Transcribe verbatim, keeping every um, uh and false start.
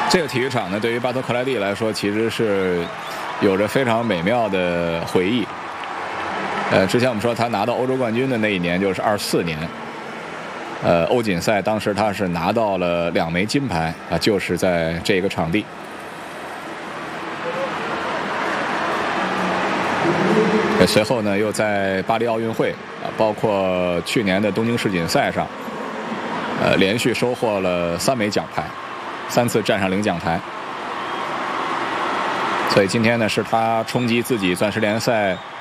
这个体育场呢，对于巴托克莱蒂来说，其实是有着非常美妙的回忆。呃，之前我们说他拿到欧洲冠军的那一年就是二四年，呃，欧锦赛当时他是拿到了两枚金牌啊，就是在这个场地。随后呢，又在巴黎奥运会啊，包括去年的东京世锦赛上，呃，连续收获了三枚奖牌。三次站上领奖台，所以今天呢是他冲击自己钻石联赛